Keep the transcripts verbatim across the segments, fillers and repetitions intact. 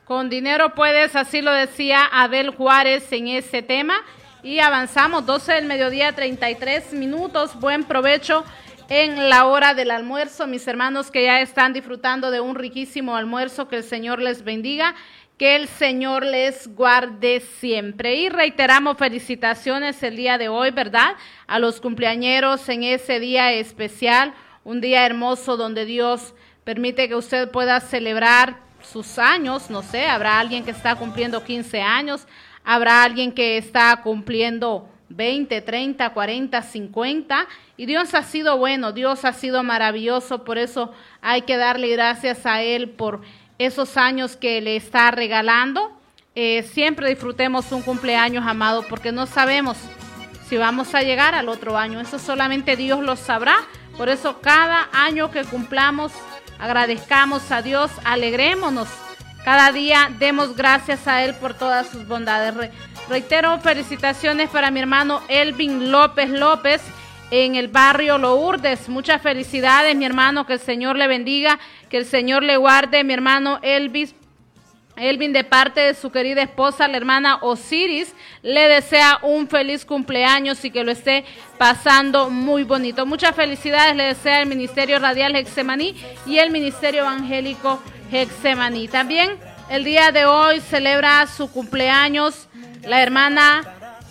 Con dinero puedes, así lo decía Abel Juárez en ese tema. Y avanzamos, doce del mediodía, treinta y tres minutos. Buen provecho en la hora del almuerzo, mis hermanos que ya están disfrutando de un riquísimo almuerzo. Que el Señor les bendiga, que el Señor les guarde siempre. Y reiteramos felicitaciones el día de hoy, ¿verdad? A los cumpleañeros en ese día especial, un día hermoso donde Dios permite que usted pueda celebrar sus años. No sé, habrá alguien que está cumpliendo quince años, habrá alguien que está cumpliendo veinte, treinta, cuarenta, cincuenta, y Dios ha sido bueno, Dios ha sido maravilloso. Por eso hay que darle gracias a Él por esos años que le está regalando. Eh, siempre disfrutemos un cumpleaños, amado, porque no sabemos si vamos a llegar al otro año, eso solamente Dios lo sabrá. Por eso cada año que cumplamos, agradezcamos a Dios, alegrémonos. Cada día demos gracias a Él por todas sus bondades. Re reitero felicitaciones para mi hermano Elvin López López en el barrio Lourdes. Muchas felicidades, mi hermano, que el Señor le bendiga, que el Señor le guarde, mi hermano Elvis. Elvin, de parte de su querida esposa, la hermana Osiris, le desea un feliz cumpleaños y que lo esté pasando muy bonito. Muchas felicidades le desea el Ministerio Radial Getsemaní y el Ministerio Evangélico Getsemaní. También el día de hoy celebra su cumpleaños la hermana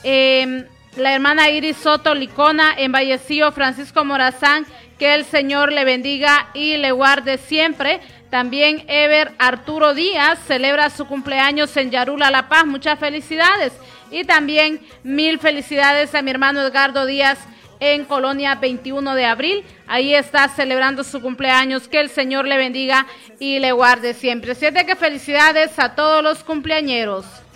eh, la hermana Iris Soto Licona en Vallecillo, Francisco Morazán. Que el Señor le bendiga y le guarde siempre. También Ever Arturo Díaz celebra su cumpleaños en Yarula, La Paz. Muchas felicidades. Y también mil felicidades a mi hermano Edgardo Díaz en Colonia veintiuno de abril. Ahí está celebrando su cumpleaños. Que el Señor le bendiga y le guarde siempre. Así es de que felicidades a todos los cumpleañeros.